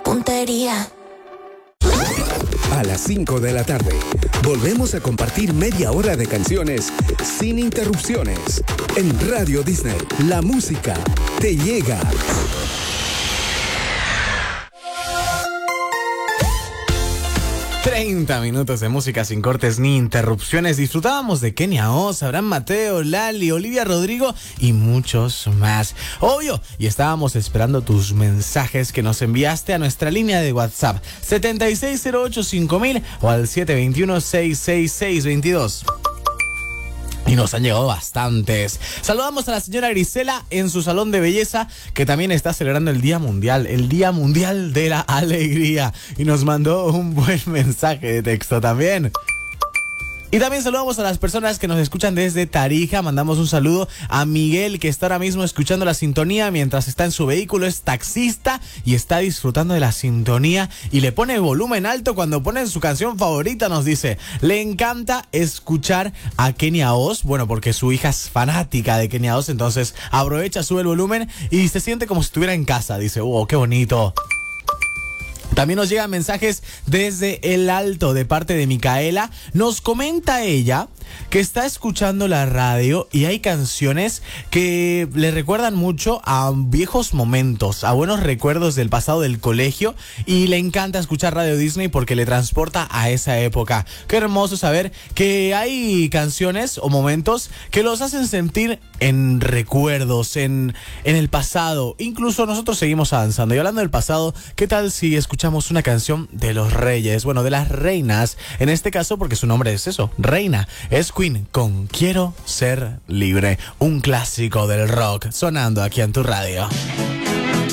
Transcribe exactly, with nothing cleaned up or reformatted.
puntería. A las cinco de la tarde, volvemos a compartir media hora de canciones sin interrupciones. En Radio Disney, la música te llega. treinta minutos de música sin cortes ni interrupciones. Disfrutábamos de Kenia Oz, Abraham Mateo, Lali, Olivia Rodrigo y muchos más. Obvio, y estábamos esperando tus mensajes que nos enviaste a nuestra línea de WhatsApp setenta y seis cero ocho cinco mil o al siete dos uno seis seis seis dos dos. Y nos han llegado bastantes. Saludamos a la señora Grisela en su salón de belleza, que también está celebrando el Día Mundial, el Día Mundial de la Alegría. Y nos mandó un buen mensaje de texto también. Y también saludamos a las personas que nos escuchan desde Tarija. Mandamos un saludo a Miguel, que está ahora mismo escuchando la sintonía mientras está en su vehículo. Es taxista y está disfrutando de la sintonía y le pone volumen alto cuando pone su canción favorita. Nos dice, le encanta escuchar a Kenia Oz. Bueno, porque su hija es fanática de Kenia Oz, entonces aprovecha, sube el volumen y se siente como si estuviera en casa. Dice, oh, qué bonito. También nos llegan mensajes desde el Alto de parte de Micaela. Nos comenta ella que está escuchando la radio y hay canciones que le recuerdan mucho a viejos momentos, a buenos recuerdos del pasado del colegio, y le encanta escuchar Radio Disney porque le transporta a esa época. Qué hermoso saber que hay canciones o momentos que los hacen sentir en recuerdos, en, en el pasado. Incluso nosotros seguimos avanzando. Y hablando del pasado, ¿qué tal si escuchamos una canción de los reyes? Bueno, de las reinas, en este caso, porque su nombre es eso, reina. Es Queen con Quiero Ser Libre, un clásico del rock, sonando aquí en tu radio.